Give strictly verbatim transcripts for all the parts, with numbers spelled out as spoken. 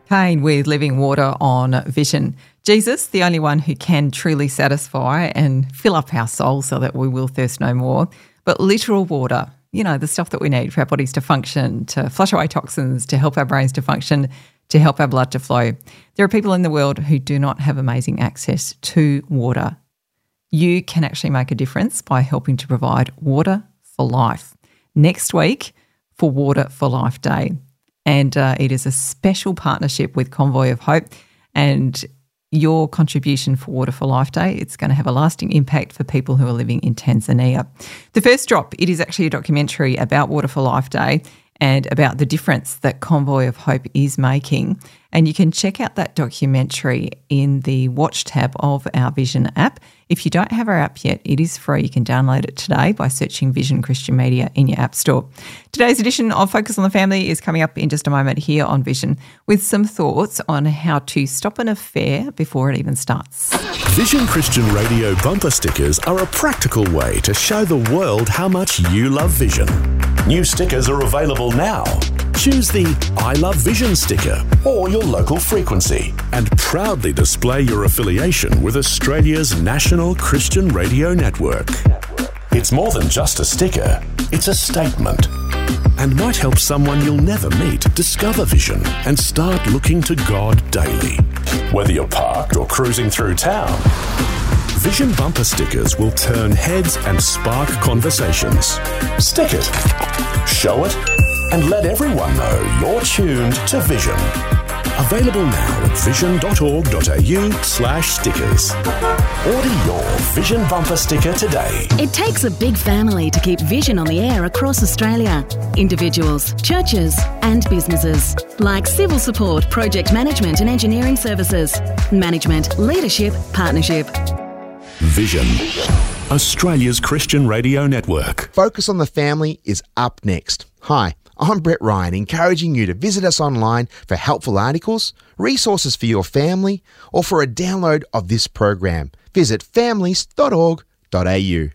Kane with Living Water on Vision. Jesus, the only one who can truly satisfy and fill up our soul so that we will thirst no more. But literal water, you know, the stuff that we need for our bodies to function, to flush away toxins, to help our brains to function, to help our blood to flow. There are people in the world who do not have amazing access to water. You can actually make a difference by helping to provide water for life. Next week for Water for Life Day. And uh, it is a special partnership with Convoy of Hope, and your contribution for Water for Life Day, it's going to have a lasting impact for people who are living in Tanzania. The first drop, it is actually a documentary about Water for Life Day and about the difference that Convoy of Hope is making. And you can check out that documentary in the Watch tab of our Vision app. If you don't have our app yet, it is free. You can download it today by searching Vision Christian Media in your app store. Today's edition of Focus on the Family is coming up in just a moment here on Vision with some thoughts on how to stop an affair before it even starts. Vision Christian Radio bumper stickers are a practical way to show the world how much you love Vision. New stickers are available now. Choose the I Love Vision sticker or your local frequency and proudly display your affiliation with Australia's national Christian radio network. It's more than just a sticker, it's a statement. And might help someone you'll never meet discover Vision and start looking to God daily. Whether you're parked or cruising through town, Vision bumper stickers will turn heads and spark conversations. Stick it, show it, and let everyone know you're tuned to Vision. Available now at vision.org.au slash stickers. Order your Vision bumper sticker today. It takes a big family to keep Vision on the air across Australia. Individuals, churches and businesses. Like civil support, project management and engineering services. Management, leadership, partnership. Vision, Australia's Christian radio network. Focus on the Family is up next. Hi, I'm Brett Ryan, encouraging you to visit us online for helpful articles, resources for your family, or for a download of this program. Visit families dot org dot a u.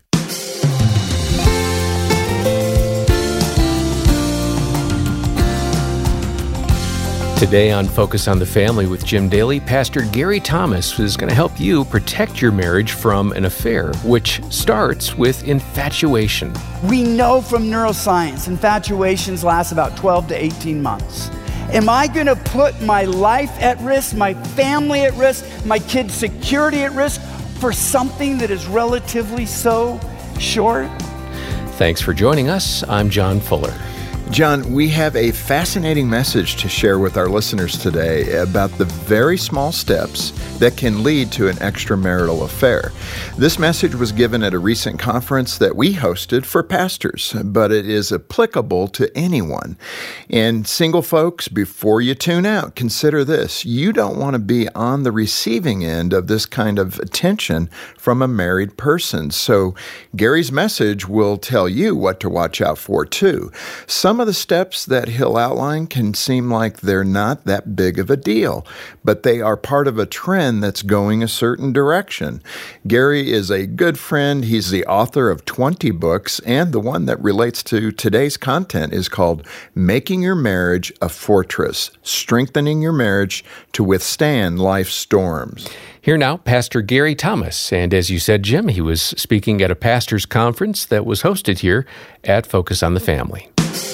Today on Focus on the Family with Jim Daly, Pastor Gary Thomas is going to help you protect your marriage from an affair, which starts with infatuation. We know from neuroscience, infatuations last about twelve to eighteen months. Am I going to put my life at risk, my family at risk, my kids' security at risk for something that is relatively so short? Thanks for joining us. I'm John Fuller. John, we have a fascinating message to share with our listeners today about the very small steps that can lead to an extramarital affair. This message was given at a recent conference that we hosted for pastors, but it is applicable to anyone. And single folks, before you tune out, consider this. You don't want to be on the receiving end of this kind of attention from a married person. So Gary's message will tell you what to watch out for, too. Some of the steps that he'll outline can seem like they're not that big of a deal, but they are part of a trend that's going a certain direction. Gary is a good friend. He's the author of twenty books, and the one that relates to today's content is called Making Your Marriage a Fortress, Strengthening Your Marriage to Withstand Life's Storms. Here now, Pastor Gary Thomas. And as you said, Jim, he was speaking at a pastor's conference that was hosted here at Focus on the Family.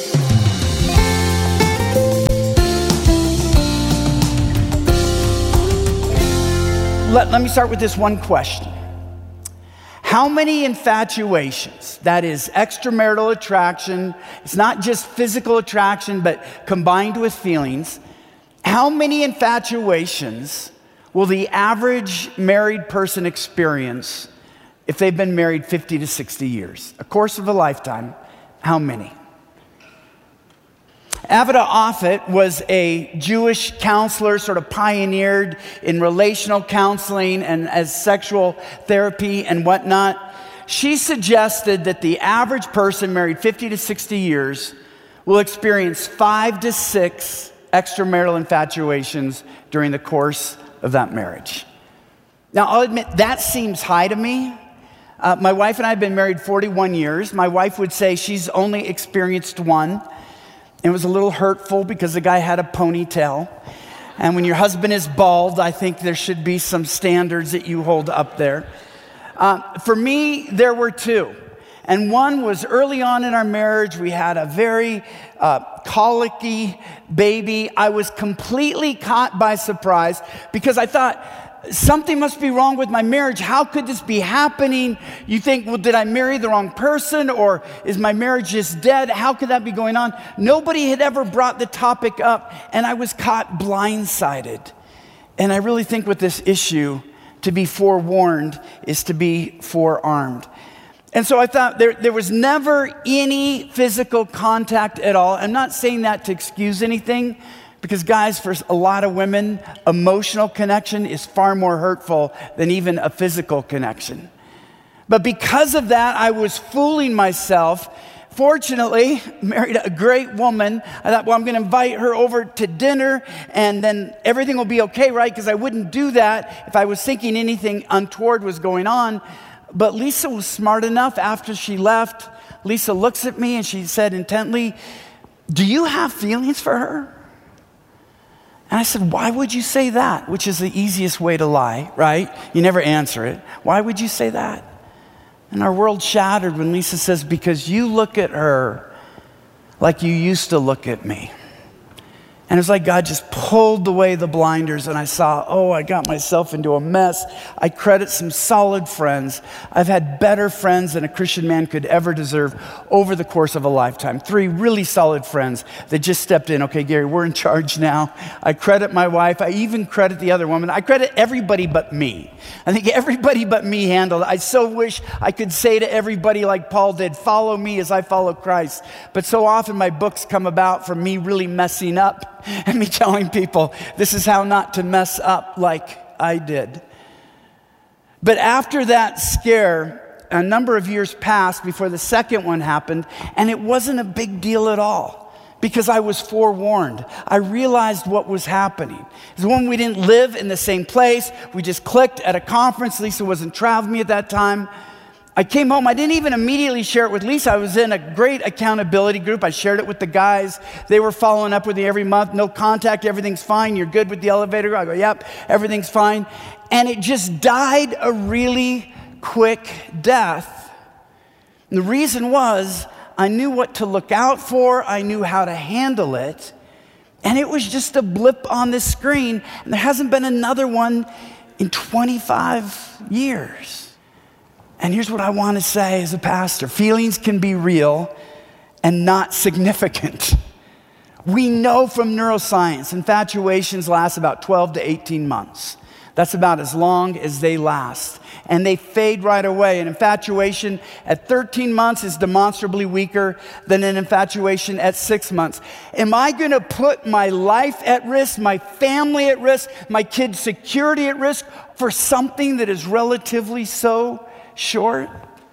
Let, let me start with this one question. How many infatuations, that is extramarital attraction, it's not just physical attraction, but combined with feelings, how many infatuations will the average married person experience if they've been married fifty to sixty years? A course of a lifetime, how many? Avida Offit was a Jewish counselor, sort of pioneered in relational counseling and as sexual therapy and whatnot. She suggested that the average person married fifty to sixty years will experience five to six extramarital infatuations during the course of that marriage. Now, I'll admit, that seems high to me. Uh, my wife and I have been married forty-one years. My wife would say she's only experienced one. It was a little hurtful because the guy had a ponytail. And when your husband is bald, I think there should be some standards that you hold up there. Uh, for me, there were two. And one was early on in our marriage. We had a very uh, colicky baby. I was completely caught by surprise because I thought, something must be wrong with my marriage. How could this be happening? You think, well, did I marry the wrong person, or is my marriage just dead? How could that be going on? Nobody had ever brought the topic up, and I was caught blindsided. And I really think with this issue, to be forewarned is to be forearmed. And so I thought there, there was never any physical contact at all. I'm not saying that to excuse anything, because guys, for a lot of women, emotional connection is far more hurtful than even a physical connection. But because of that, I was fooling myself. Fortunately, married a great woman. I thought, well, I'm going to invite her over to dinner, and then everything will be okay, right? Because I wouldn't do that if I was thinking anything untoward was going on. But Lisa was smart enough. After she left, Lisa looks at me and she said intently, "Do you have feelings for her?" And I said, "Why would you say that?" Which is the easiest way to lie, right? You never answer it. Why would you say that? And our world shattered when Lisa says, "Because you look at her like you used to look at me." And it was like God just pulled away the blinders, and I saw, oh, I got myself into a mess. I credit some solid friends. I've had better friends than a Christian man could ever deserve over the course of a lifetime. Three really solid friends that just stepped in. Okay, Gary, we're in charge now. I credit my wife. I even credit the other woman. I credit everybody but me. I think everybody but me handled it. I so wish I could say to everybody like Paul did, follow me as I follow Christ. But so often my books come about from me really messing up and me telling people, this is how not to mess up like I did. But after that scare, a number of years passed before the second one happened, and it wasn't a big deal at all because I was forewarned. I realized what was happening. It was when we didn't live in the same place. We just clicked at a conference. Lisa wasn't traveling with me at that time. I came home. I didn't even immediately share it with Lisa. I was in a great accountability group. I shared it with the guys. They were following up with me every month. No contact. Everything's fine. You're good with the elevator? I go, yep, everything's fine. And it just died a really quick death. And the reason was I knew what to look out for. I knew how to handle it. And it was just a blip on the screen. And there hasn't been another one in twenty-five years. And here's what I want to say as a pastor. Feelings can be real and not significant. We know from neuroscience, infatuations last about twelve to eighteen months. That's about as long as they last. And they fade right away. An infatuation at thirteen months is demonstrably weaker than an infatuation at six months. Am I going to put my life at risk, my family at risk, my kids' security at risk for something that is relatively so short?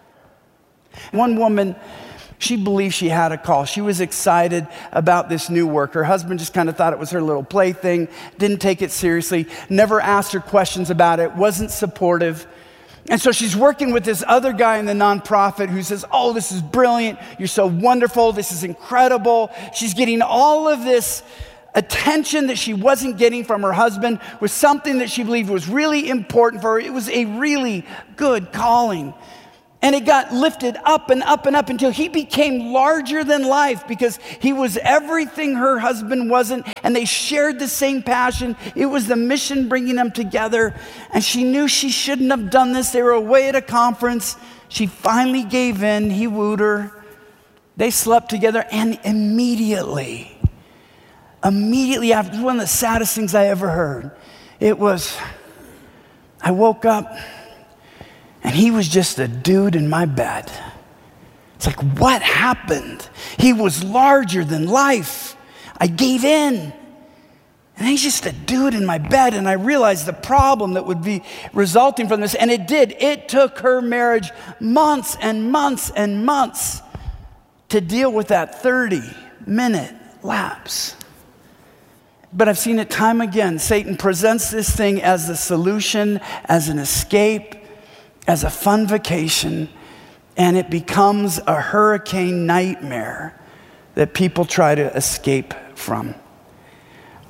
One woman, she believed she had a call. She was excited about this new work. Her husband just kind of thought it was her little plaything, didn't take it seriously, never asked her questions about it, wasn't supportive. And so she's working with this other guy in the nonprofit who says, oh, this is brilliant. You're so wonderful. This is incredible. She's getting all of this attention that she wasn't getting from her husband was something that she believed was really important for her. It was a really good calling. And it got lifted up and up and up until he became larger than life because he was everything her husband wasn't, and they shared the same passion. It was the mission bringing them together, and she knew she shouldn't have done this. They were away at a conference. She finally gave in. He wooed her. They slept together, and immediately, Immediately after, it was one of the saddest things I ever heard. It was, I woke up and he was just a dude in my bed. It's like, what happened? He was larger than life. I gave in. And he's just a dude in my bed. And I realized the problem that would be resulting from this. And it did. It took her marriage months and months and months to deal with that thirty minute lapse. But I've seen it time again. Satan presents this thing as the solution, as an escape, as a fun vacation, and it becomes a hurricane nightmare that people try to escape from.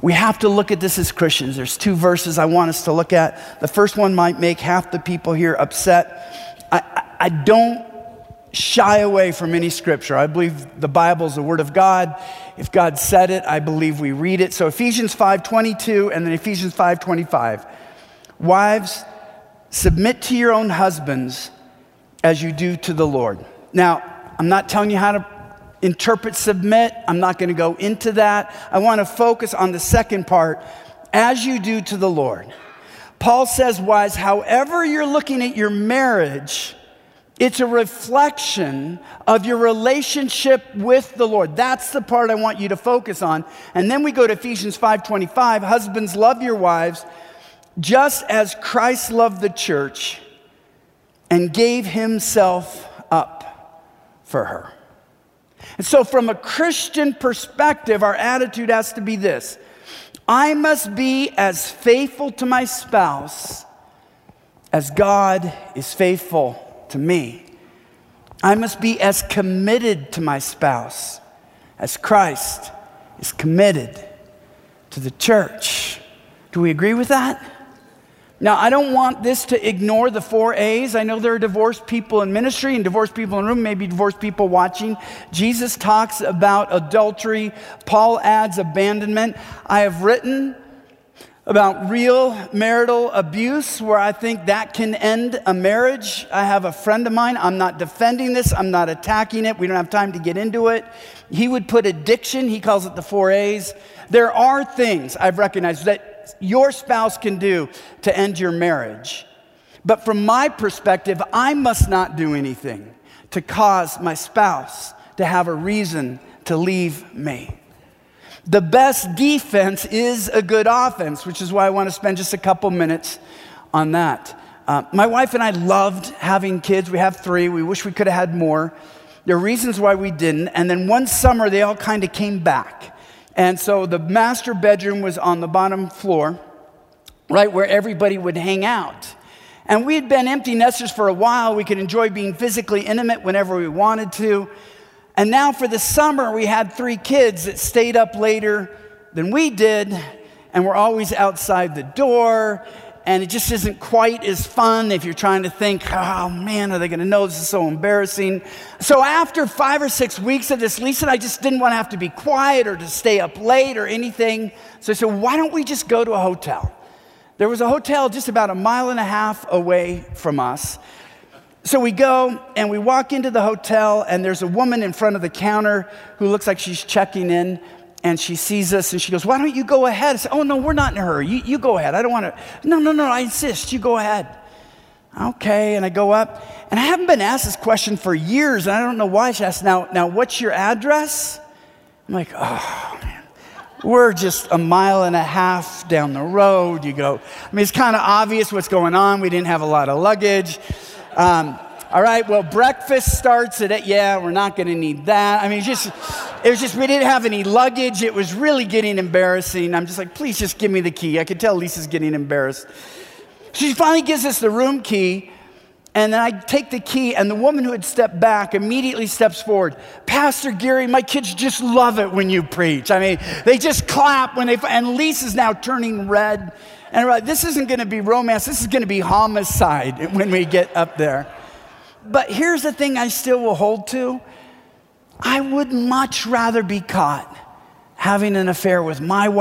We have to look at this as Christians. There's two verses I want us to look at. The first one might make half the people here upset. I, I, I don't shy away from any scripture. I believe the Bible is the Word of God. If God said it, I believe we read it. So Ephesians five twenty-two and then Ephesians five twenty-five. Wives, submit to your own husbands as you do to the Lord. Now, I'm not telling you how to interpret submit. I'm not going to go into that. I want to focus on the second part, as you do to the Lord. Paul says, wives, however you're looking at your marriage, it's a reflection of your relationship with the Lord. That's the part I want you to focus on. And then we go to Ephesians five twenty-five. Husbands, love your wives, just as Christ loved the church and gave himself up for her. And so from a Christian perspective, our attitude has to be this: I must be as faithful to my spouse as God is faithful to me. I must be as committed to my spouse as Christ is committed to the church. Do we agree with that? Now, I don't want this to ignore the four A's. I know there are divorced people in ministry and divorced people in the room, maybe divorced people watching. Jesus talks about adultery. Paul adds abandonment. I have written about real marital abuse, where I think that can end a marriage. I have a friend of mine, I'm not defending this, I'm not attacking it, we don't have time to get into it. He would put addiction, he calls it the four A's. There are things I've recognized that your spouse can do to end your marriage. But from my perspective, I must not do anything to cause my spouse to have a reason to leave me. The best defense is a good offense, which is why I want to spend just a couple minutes on that. Uh, my wife and I loved having kids. We have three. We wish we could have had more. There are reasons why we didn't. And then one summer, they all kind of came back. And so the master bedroom was on the bottom floor, right where everybody would hang out. And we had been empty nesters for a while. We could enjoy being physically intimate whenever we wanted to. And now for the summer, we had three kids that stayed up later than we did, and we're always outside the door, and it just isn't quite as fun if you're trying to think, oh man, are they gonna know this is so embarrassing? So after five or six weeks of this, Lisa and I just didn't want to have to be quiet or to stay up late or anything. So I said, why don't we just go to a hotel? There was a hotel just about a mile and a half away from us. So we go and we walk into the hotel, and there's a woman in front of the counter who looks like she's checking in, and she sees us and she goes, why don't you go ahead? I said, oh no, we're not in a hurry. You, you go ahead. I don't want to. No, no, no, I insist. You go ahead. Okay, and I go up, and I haven't been asked this question for years, and I don't know why she asked, now, now what's your address? I'm like, oh man, we're just a mile and a half down the road. You go, I mean, it's kind of obvious what's going on. We didn't have a lot of luggage. Um, all right, well, breakfast starts at eight. Yeah, we're not going to need that. I mean, it's just, it was just, we didn't have any luggage. It was really getting embarrassing. I'm just like, please just give me the key. I could tell Lisa's getting embarrassed. She finally gives us the room key, and then I take the key, and the woman who had stepped back immediately steps forward. Pastor Gary, my kids just love it when you preach. I mean, they just clap when they, and Lisa's now turning red. And we're like, this isn't going to be romance. This is going to be homicide when we get up there. But here's the thing I still will hold to. I would much rather be caught having an affair with my wife